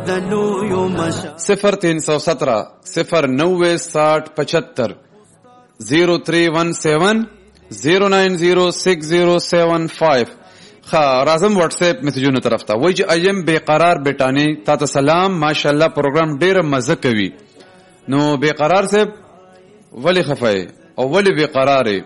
0317 0906075 0317 0906075. راځم واتس اپ میسجونو طرف ته. وای چې ایم بیقرار بیٹانی تا ته سلام، ماشاءالله پروګرام ډیر مزه کوي. نو بیقرار صاحب ولی خفای او ولی بیقرار؟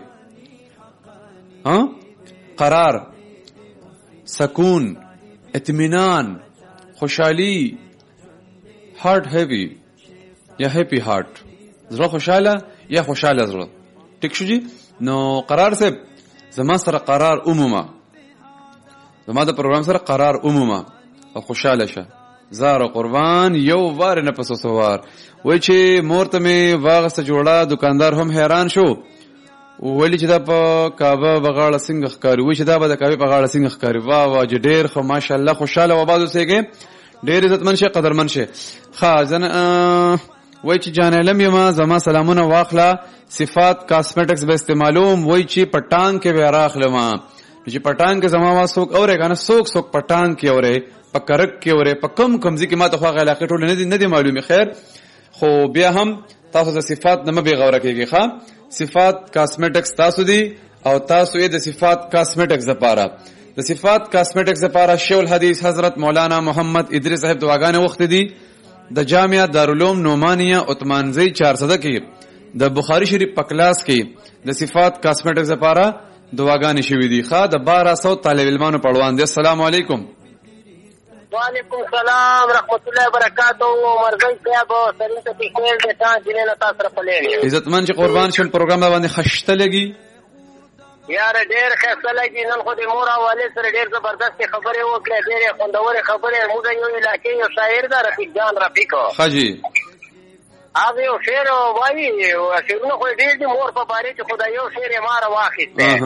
قرار، سکون، اطمینان، خوشحالی، هارت هیوی یا هیپی هارت، زړه خوشاله یا خوشاله زړه. ټیک شو جی. نو قرار صاحب زما سره قرار عموما، زما د پروګرام سره قرار عموما او خوشاله شه. زار قربان یو وار نه پسو سوار. وای چې مورته می واغسته جوړه، دکاندار هم حیران شو. ولی چې دا په کعبه بغاړه څنګه ښکاری، وای چې دا به د کعبه په غاړه څنګه ښکاری. واه واه چې ډیر خو ماشاءالله خوشاله و بازو سیګه، ډیر عزتمن شه، قدرمن شه. خازن وای چې جان علم یما زما سلامونه واخلا. صفات کاسمیټکس به استعمالوم. وای چې پټان کې به راخلم، چې پټان کې زما وا سوک اوره کنه، سوک پټان کې اوره، پکرک کې اوره، پکم کمزي کې ما ته خو علاقه ټول نه دي معلومه. خیر خو بیا هم تاسو د صفات نه به غوړه کېږي. ښا صفات کاسمیټکس تاسو دي او تاسو یې د صفات کاسمیټکس لپاره، د صفات کاسمیټکس لپاره شیخ الحدیث حضرت مولانا محمد ادریس صاحب دعاګانې وخت دي د جامعه دارالعلوم نعمانیه عثمانزی 400 کې د بخاری شریف په کلاس کې د صفات کاسمیټکس لپاره دعاګانې شوې دي. ښا د 1200 طالب علمانو پړوان دي. السلام علیکم. وعلیکم السلام رحمت الله وبرکاتہ. مرغی صاحب سره ته کېل د تا جنې تاسو سره پلې عزتمن چې قربان شم پروګرام باندې خشته لګي یار، ډېر خسته لګي. نن خو د مور حواله سره ډېر زبردست خبره وکړه، ډېر خوندور خبره. موږ یو علاقې یو شاعر دا رفیق جان رفیق خاجي هغه یو شعر وایي او شعرونه خو ډېر دي مور په باره کې. خدای یو شعر یې مار واخیسته،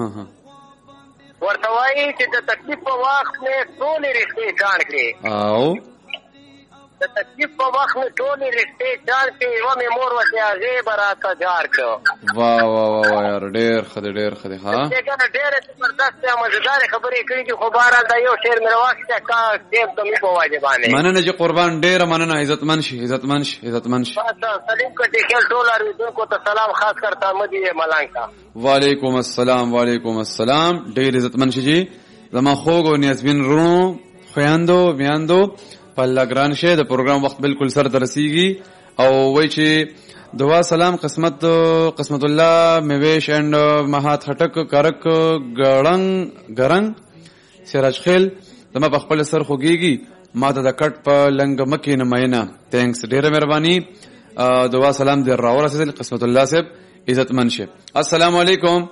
ورته وایي چې د تکلیف په وخت مې ټولې رښتې جان کړې، او د تکلیف په وخت مې ټولې رښتې جان کړې، یوه مې مور ورته هغې به راته جار کړو. واه واه واه یار ډېر ښه دی، ډېر ښه دی. ها ډېرې زبردست او مزېدارې خبرې کړي دي. خو بهرحال دا یو شعر مې راواخیسته کا ډېر کمي په وجه باندې. مننه چې قربان، ډېره مننه. عزتمن شي، عزتمن شي، عزتمن شي. سلیم کټي خل ټول اوریدونکو ته سلام، خاص کر احمد ملنګ ته. وعلیکم السلام، وعلیکم السلام. ډېر عزتمن شي جی. زما خوږ او نیازبین رونو خویندو میاندو په لګران شه. د پروګرام وخت بالکل سره رسیږي او وای چې دعا سلام قسمت الله میویش اند مهات خټک کرک ګړنګ سراج خیل زما په خپل سر خوږیږي، ما ته د کټ په لنګ مکه نه مینه. تھینکس، ډیره مهرباني. دعا سلام در راو رسول قسمت الله صاحب عزتمن شه. السلام علیکم.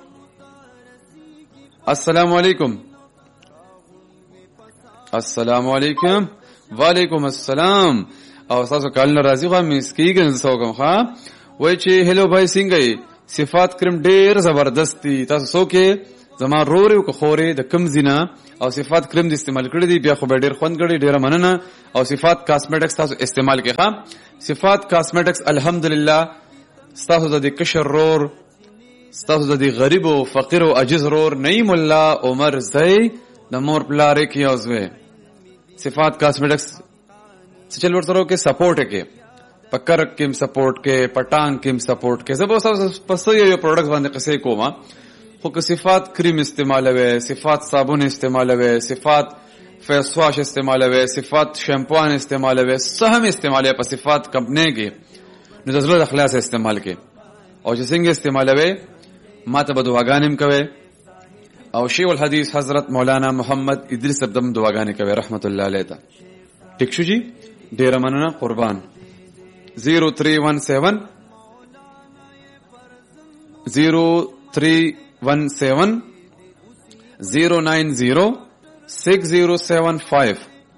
السلام علیکم. السلام علیکم. وعلیکم السلام. او تاسو کال راضی خو مسکیږي نو څه کوم. ها وای چې هلو بھائی څنګه صفات کریم ډیر زبردست دي. تاسو څوک زما روري او خوري د کم زینا او صفات کریم د استعمال کړی دي، بیا خو ډیر خوند کړی، ډیر مننه. او صفات کاسمیټکس تاسو استعمال کړئ. ها صفات کاسمیټکس الحمدلله تاسو د کشر رور، تاسو د غریب او فقیر او عاجز رور نعیم الله عمر زئی د مور پلار کې اوسوي. صفات کاسمیټکس چل ورسره کې سپورټ کې پکر کې سپورټ کې پټان کې سپورټ کې زبر تاسو پسې یو پروډکټ باندې قصې کومه. خو که صفات کریم استعمالوي، صفات صابون استعمالوي، صفات فیس واش استعمالوي، صفات شیمپوان استعمالوي، سهم استعمالوي په صفات کمپنی کې، نو د زړه د اخلاص استعمال کې او چې څنګه استعمالوي ما ته به دعاګانې کوي. او شیخ الحدیث حضرت مولانا محمد ادریس صاحب دعاګانې کوي رحمت الله علیه ته. ټیک شو جی، ډیر مننه قربان. 0317 090 6075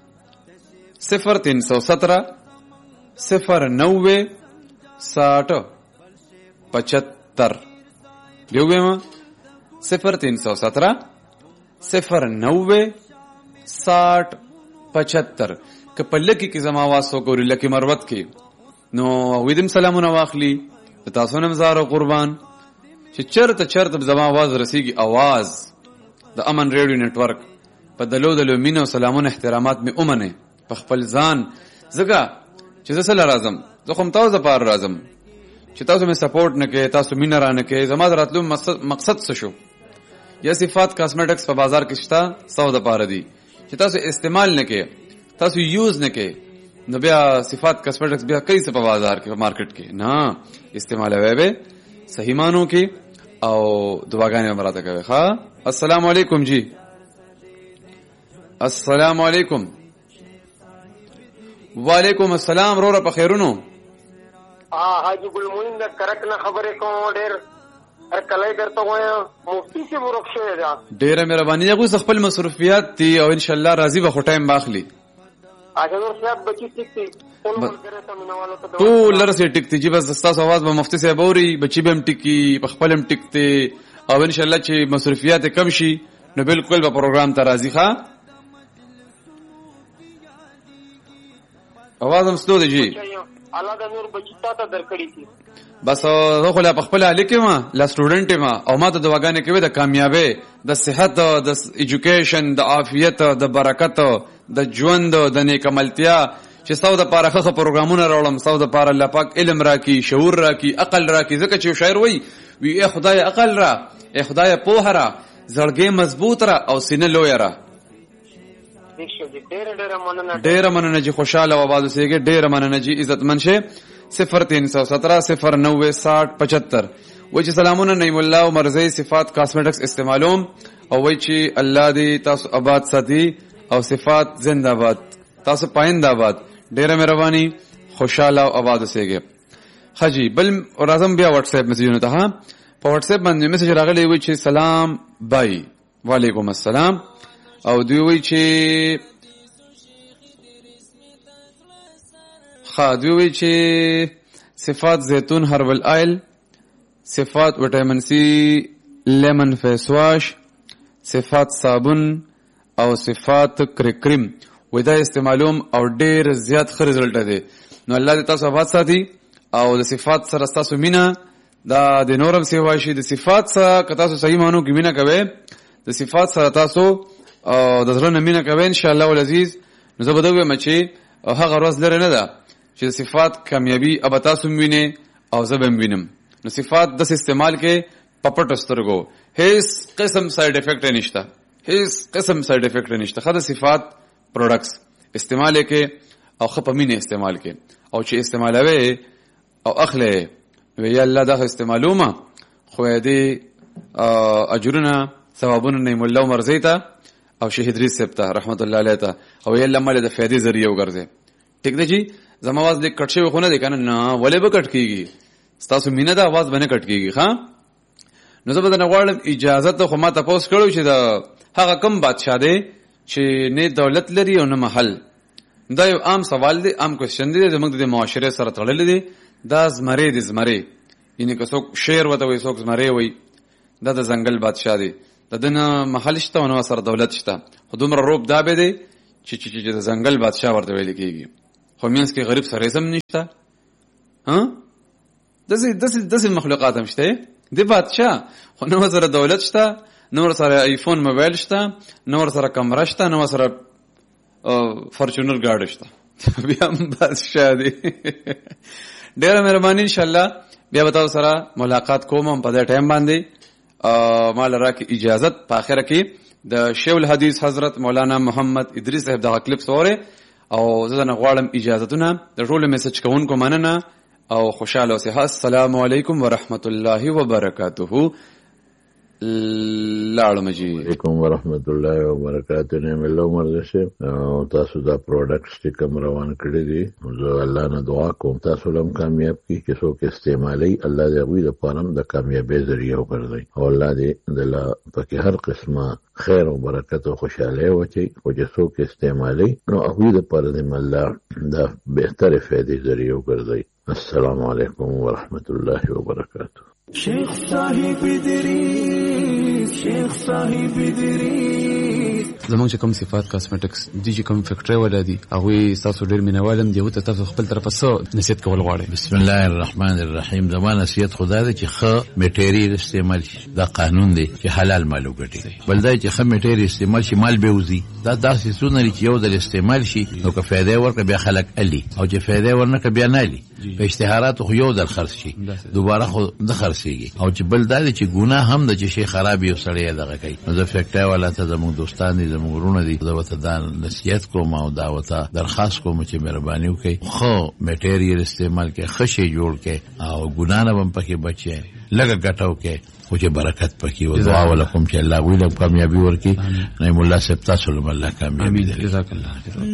0317 090 60 75. دیو گئے 0317 090 60 75. که په لکی کې زما واسو ګوري لکی مروت کې نو ویدم سلامونه واخلي تاسو نن زارو قربان چې چرته زما आवाज رسیږي. आवाज د امن ریډیو نتورک په دلو مینو سلامونه احترامات می اومنه په خپل ځان ځکه چې زه سره راځم، زه خو تاسو لپاره راځم چې تاسو مې سپورټ نه کوي، تاسو مینه را نه کوي. زما د راتلو مقصد څه شو؟ یا صفات کاسمیټکس په بازار کې شته، ساو د پاره دي چې تاسو استعمال نه کوي، تاسو یوز نه کوي، نو بیا صفات کاسمیټکس بیا کوي څه په بازار کې، په مارکیټ کې نه استعمالوي به صحیح مانو کې او دعاګانې مراته کوي. ها السلام علیکم جی. السلام علیکم. وعلیکم السلام. رورا په خیرونو. حاجی ګلموین د کرک نه خبرې کوم، ډېر کله درته وایم مفتی سے ورک شوی دا. ډېره مهرباني ده، خو خپل مصروفیات دي او ان شاء الله راضي به خو ټایم باخلي. اجازه صاحب بچی ټیکټي ټول لرسه ټیکټي جی، بس تاسو आवाज به مفتی صاحب اوري، بچی به هم ټیکي، په خپل هم ټیکټي او ان شاء الله چې مصروفیات کم شي نو بالکل به پروګرام ته راضي. ښا आवाज هم ستو دی جی. الله د نور بچی ته درکړی کی. بس زه خو لا په خپل اهل کې ما لا سټوډنټ ما او ما ته دعاګانې کوي د کامیابی، د صحت، د ایجوکیشن، د عافیت، د برکت، د ژوند، د نیکملتیا، چې ساو د پاره خخه پروګرامونه راوړم، ساو د پاره الله پاک علم راکي، شعور راکي، عقل راکي. ځکه چې شاعر وی اے خدای عقل را، اے خدای پوهه را، زړګي مضبوط را او سینه لوی را. ډېر مننه جی، خوشاله او آواز اوسېږي. ډېر مننه جی، عزت منشه. 0317 090 60 75. وای چې سلامونه نعیم الله او مرزي صفات کاسمیټکس استعمالوم او وای چې الله دې تاسو آباد ساتي او صفات زنده باد، تاسو پاینده آباد. ډېر مهرباني، خوشاله او آباد اوسېږي. حجی بل راځم بیا واتس اپ میسجونه ته. ها په واتس اپ باندې میسج راغلی وای چې سلام بای. وعلیکم السلام. او دوی وای چې دوی وای چې صفات زیتون هربل آیل، صفات ویټامین سی لیمن فیس واش، صفات صابون او صفات کریم وای دا استعمالوم او ډیر زیات ښه رزلټ دی. نو الله دې تاسو آباد ساتي او د صفات سره تاسو مینا دا د نورم سیوا شي. د صفات سره که تاسو صحیح مانو کې مینا کوي، د صفات سره تاسو او د زړه نه مینا کوي ان شاء الله العزیز. نو زه به دوی مچي او هغه ورځ لري نه ده چې صفات کامیابی اب تاسو وینئ او زه به وینم. نو صفات د استعمال کې پپټ سترګو هیڅ قسم ساید افیکټ نشته، هیڅ قسم ساید افیکټ نشته. خاصه صفات پروډکټس استعمال کې او خپمینه استعمال کې او چې استعمالوي او اخله وی الله دا استعمالومه خو دې اجرنا ثوابونه نعیم الله مرزیتا او شهید ریس سپتا رحمت الله علیه ته او یې لمل د فائدې ذریعہ وګرځي. ټیک دی جی، زما आवाज لیک کټ شوی خو نه دی کنه، نه ولې به کټ کیږي؟ تاسو مینه دا आवाज باندې کټ کیږي. ها نو زه به نه غواړم اجازه ته خو ما تاسو کړو چې دا هغه کم بادشاہ دی چې نه دولت لري او نه محل. دا یو عام سوال دی، عام کوېشن دی، زموږ د معاشره سره تړلې دی. دا زمری دی، زمری یعنی که څوک شیر وته وي، څوک زمری وي، دا د ځنګل بادشاہ دی. د دنه محل شته او نو سره دولت شته، خو دومره روب دا به دی چې د ځنګل بادشاہ ورته ویل کېږي. خو مینس کې غریب سره زم نشته. ها داسې مخلوقات هم شته دی بادشاہ، خو نو سره دولت شته، نو سره آیفون موبایل شته، نو سره کمره شته، نو سره فورچونر ګاډي شته، بیا هم بادشاہ دی. ډېر مهرباني، ان شاء الله بیا به تاسو سره ملاقات کوم په دې ټایم باندې. مال راکې اجازت په اخره کې د شیخ الحدیث حضرت مولانا محمد ادریس صاحب دا کلیپ سوره او زه نه غواړم اجازهتونه د ټول میسج کوونکو مننه او خوشاله اوسئ. السلام علیکم ورحمت الله وبرکاته. لاړم جی. علیکم ورحمت الله وبرکاته. نعم الله مرزشه او تاسو دا پروډکټس چې کوم روان کړی دي، زه الله نه دعا کوم تاسو لم کامیاب کی چې څوک استعمالي، الله دې غوي د پانم د کامیابی ذریعہ وګرځي او الله دې د پکې هر قسمه خیر او برکت او خوشاله وچی او چې څوک استعمالي نو هغه د پر دې الله د بهتره فائدې ذریعہ وګرځي. السلام علیکم ورحمت الله وبرکاته. شیخ صاحب ادریس، شیخ صاحب ادریس. زمونږ چې کوم صفات کاسمیټکس دي چې کوم فیکټری ولا دي هغه تاسو ډیر مینوالم دی ته تاسو خپل طرف څه نصیحت کول غواړئ؟ بسم الله الرحمن الرحیم. زمانه نصیحت خدا دې چې خ میټیریال استعمال شي. دا قانون دی چې حلال مال وګټي. بل دا چې خ میټیریال استعمال شي مال به وزي. دا داسې سونه چې یو د استعمال شي نو که فائدې ورکړي بیا خلک علي او چې فائدې ورنکړي بیا نه علي. په اشتهارات خو یو در خرڅ شي دوباره خو د خرڅيږي. او چې بل دا چې ګناه هم د چې شي خراب یو سړی دغه کوي. نو د فیکټری والا ته زموږ دوستان دي زموږ ورونه دي دا وته دا نصیحت کوم او دا وته درخواست کوم چې مهرباني وکړي خو میټیریال استعمال کې خشي جوړ کې او ګناه نه هم پکې بچي لګه ګټاو کې او چې برکت پکې او دعا ولکم چې الله ویله کامیابی ورکړي. نه مولا صاحب تاسو له الله کامیابی. جزاک الله.